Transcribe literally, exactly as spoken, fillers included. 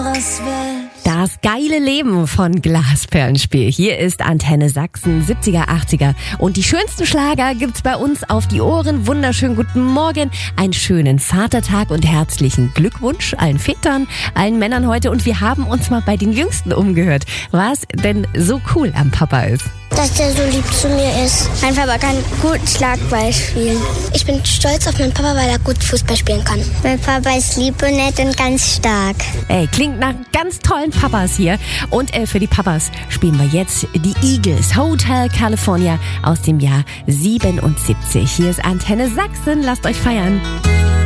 Das geile Leben von Glasperlenspiel. Hier ist Antenne Sachsen, siebziger, achtziger. Und die schönsten Schlager gibt's bei uns auf die Ohren. Wunderschönen guten Morgen, einen schönen Vatertag und herzlichen Glückwunsch allen Vätern, allen Männern heute. Und wir haben uns mal bei den Jüngsten umgehört, was denn so cool am Papa ist. Dass der so lieb zu mir ist. Mein Papa kann gut Schlagball spielen. Ich bin stolz auf meinen Papa, weil er gut Fußball spielen kann. Mein Papa ist lieb und nett und ganz stark. Ey, klingt nach ganz tollen Papas hier. Und äh, für die Papas spielen wir jetzt die Eagles, Hotel California aus dem Jahr siebenundsiebzig. Hier ist Antenne Sachsen, lasst euch feiern.